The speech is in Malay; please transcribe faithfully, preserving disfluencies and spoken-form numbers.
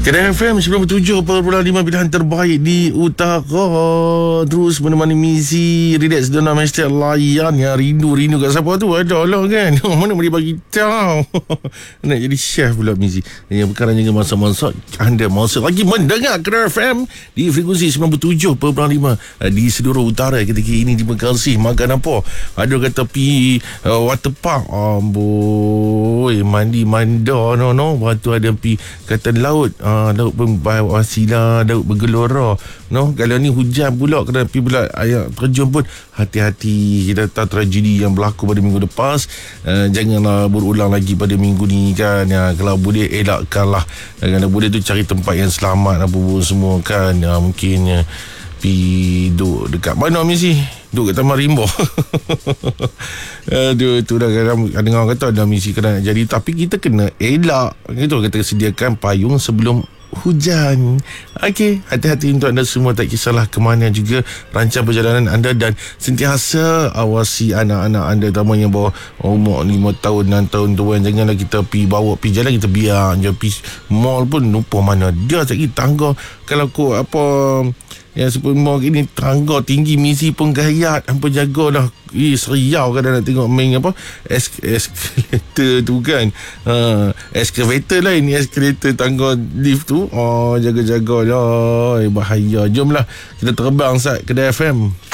Kedai F M sembilan puluh tujuh perpuluhan lima pilihan terbaik di utara. Terus menemani misi relax dalam hashtag layan yang rindu-rindu kat siapa tu ada lah kan. Mana boleh bagi tahu. Nak jadi chef pula misi. Yang perkara dengan masa-masa anda masa lagi mendengar Kedai F M di frekuensi sembilan puluh tujuh perpuluhan lima di seluruh utara ketika ini. Terima kasih. Makan apa? Ada kata pi uh, waterpark. Amboi, mandi manda no no. Lepas tu ada pi kata laut. Uh, laut pun berwasilah, laut bergelora. No, kalau ni hujan pula kena pergi pula air terjun pun hati-hati. Kita tahu tragedi yang berlaku pada minggu lepas. Uh, janganlah berulang lagi pada minggu ni kan. Ya, kalau boleh elakkanlah. Kalau boleh tu cari tempat yang selamat apa pun semua kan. Ya, mungkin ya, pergi duduk dekat mana misi? Duduk kat Taman Rimba. Aduh, tu dah kadang dengar kata ada misi kena nak jadi, tapi kita kena elak. Itu kata sediakan payung sebelum hujan. Okey, hati-hati untuk anda semua, tak kisahlah ke mana juga rancang perjalanan anda, dan sentiasa awasi anak-anak anda, terutamanya bawah umur lima tahun, enam tahun tu kan. Janganlah kita pi bawa pi jalan, kita biar je pi mall pun lupa mana dia sekali tangga. Kalau kau apa yang super mall ini tangga tinggi, misi pun gayat. Hampa jagalah. Eh, seriau kadang nak tengok main apa es- eskalator tu kan. Ha, excavator lah ini, eskalator tangga lift tu. Oh, jaga-jaga lah. Eh, bahaya. Jomlah kita terbang sat Kedai F M.